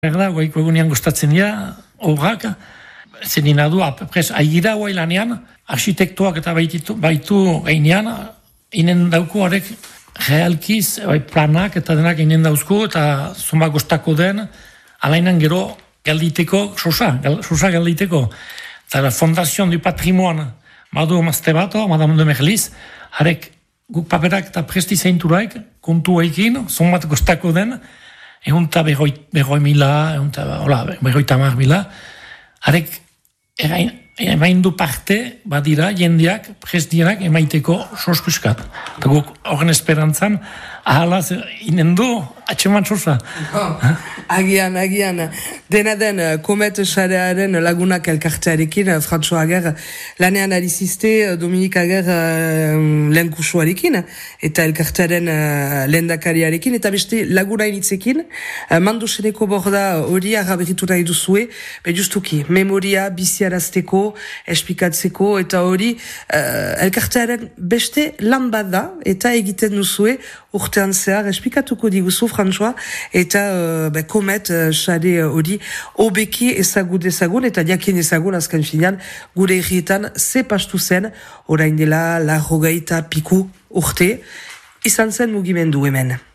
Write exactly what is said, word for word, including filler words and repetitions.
Erda, goiko egunean gustatzen dira, obrak, zenin adu, apres, aigira guai lanean, arkitektuak eta baititu, baitu gainean, inen dauko horrek realkiz, bai, planak eta denak inen dauzko, eta zumba gustako den, alainan gero galditeko, sosa, sosa galditeko. Eta la Fondation du Patrimoine, badu mazte bato, Madame de Merlis, harek guk paperak eta presti zeinturaik, kontu eikin, zumbat gustako den, egun eta berroi, berroi mila, egun eta berroi tamar mila, harek emaindu parte, badira, jendeak, prestiak emaiteko sospuskat. Eta guk horren esperantzan, ahalaz, inendu, atxeman sosa. Oh, agian, agian. Dena den, Komet Sarearen lagunak elkartearekin, François Ager, lanean arizizte, Dominik Ager uh, lehen kursuarekin, eta elkartearen uh, lehendakariarekin, eta beste laguna initzekin, uh, mandoseneko borda hori araberitu nahi duzue, be justuki, memoria biziarazteko, espikatzeko, eta hori uh, elkartearen beste lan bat da, eta egiten duzue, urtean zehar, espikatuko diguzu, François, eta uh, be, Komet sare uh, hori obeki ezagut ezagun, eta diakin ezagun azken finean, gure herrietan ze pastu zen, orain dela, la rogeita piku urte, izan zen mugimendu hemen.